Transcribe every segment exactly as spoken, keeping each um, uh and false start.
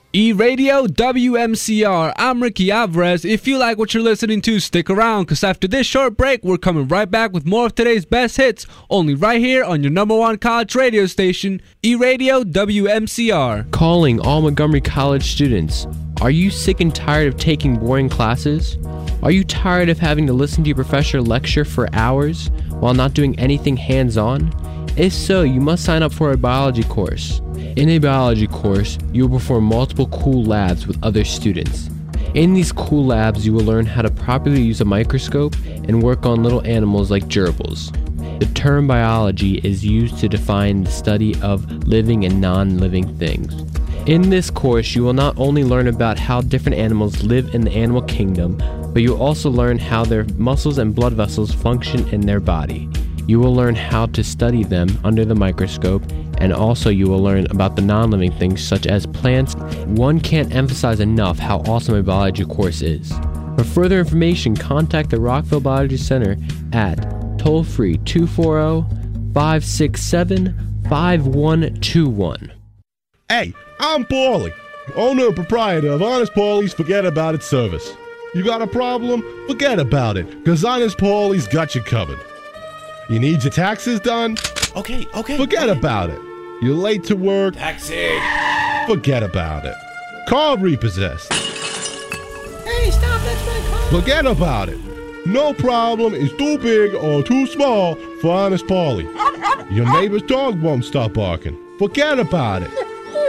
E-Radio W M C R, I'm Ricky Alvarez. If you like what you're listening to, stick around, because after this short break, we're coming right back with more of today's best hits, only right here on your number one college radio station, E-Radio W M C R. Calling all Montgomery College students. Are you sick and tired of taking boring classes? Are you tired of having to listen to your professor lecture for hours while not doing anything hands-on? If so, you must sign up for a biology course. In a biology course, you will perform multiple cool labs with other students. In these cool labs, you will learn how to properly use a microscope and work on little animals like gerbils. The term biology is used to define the study of living and non-living things. In this course, you will not only learn about how different animals live in the animal kingdom, but you will also learn how their muscles and blood vessels function in their body. You will learn how to study them under the microscope, and also you will learn about the non-living things such as plants. One can't emphasize enough how awesome a biology course is. For further information, contact the Rockville Biology Center at toll-free two four zero, five six seven, five one two one. Hey, I'm Paulie, owner and proprietor of Honest Paulie's Forget About It service. You got a problem? Forget about it, because Honest Paulie's got you covered. You need your taxes done? Okay, okay. Forget okay. about it. You're late to work? Taxi! Forget about it. Car repossessed? Hey, stop, that's my car! Forget about it. No problem is too big or too small for Honest Paulie. Your neighbor's dog won't stop barking. Forget about it.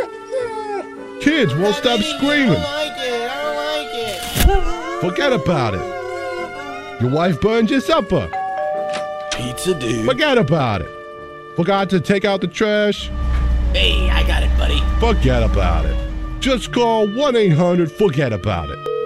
Kids won't stop screaming. I don't like it, I don't like it. Forget about it. Your wife burned your supper. Pizza, dude. Forget about it. Forgot to take out the trash. Hey, I got it, buddy. Forget about it. Just call one eight hundred forget about it.